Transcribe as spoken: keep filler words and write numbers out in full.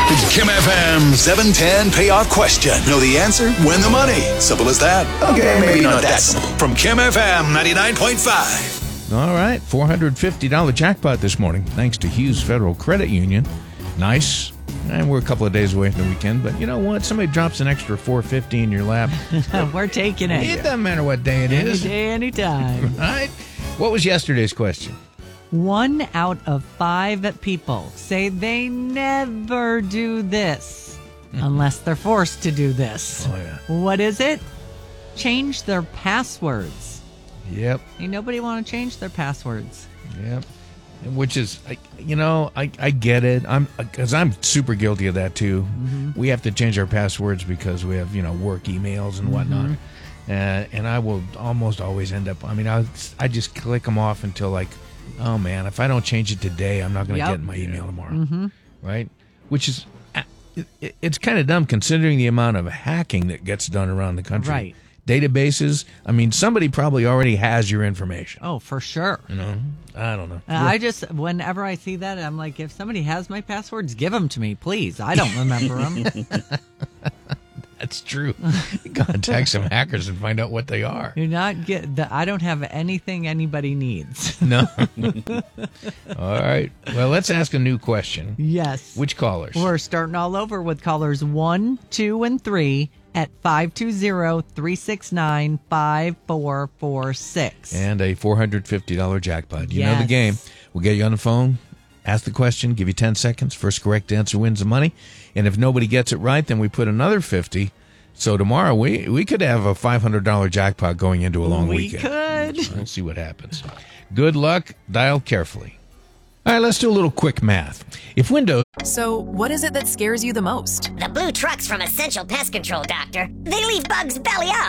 Kim F M seven ten payoff question. Know the answer? Win the money. Simple as that. Okay, maybe not that simple. From Kim F M ninety-nine point five. All right, four hundred fifty dollars jackpot this morning, thanks to Hughes Federal Credit Union. Nice. And we're a couple of days away from the weekend, but you know what? Somebody drops an extra four hundred fifty dollars in your lap. We're taking it. It doesn't matter what day it Any is. day, anytime. Right? What was yesterday's question? One out of five people say they never do this unless they're forced to do this. Oh, yeah. What is it? Change their passwords. Yep. Ain't nobody want to change their passwords. Yep. Which is, I- you know, I, I get it. I'm because I'm super guilty of that too. Mm-hmm. We have to change our passwords because we have, you know, work emails and whatnot. Mm-hmm. Uh, and I will almost always end up. I mean, I I just click them off until like, oh man, if I don't change it today, I'm not going to Yep. get my email tomorrow, Mm-hmm. right? Which is, uh, it, it's kind of dumb considering the amount of hacking that gets done around the country. Right. Databases. I mean, somebody probably already has your information. Oh, for sure. You know, I don't know. Uh, I just, whenever I see that, I'm like, if somebody has my passwords, give them to me, please. I don't remember them. That's true. Contact some hackers and find out what they are. Do not get the, I don't have anything anybody needs. No. All right. Well, let's ask a new question. Yes. Which callers? We're starting all over with callers one, two, and three at five two zero, three six nine, five four four six. And a four hundred fifty dollars jackpot. You know the Yes. game. We'll get you on the phone, ask the question, give you ten seconds. First correct answer wins the money. And if nobody gets it right, then we put another fifty. So tomorrow we, we could have a five hundred dollars jackpot going into a long we weekend. could. We'll see what happens. Good luck. Dial carefully. All right, let's do a little quick math. If Windows... So, what is it that scares you the most? The blue trucks from Essential Pest Control, Doctor. They leave bugs belly up.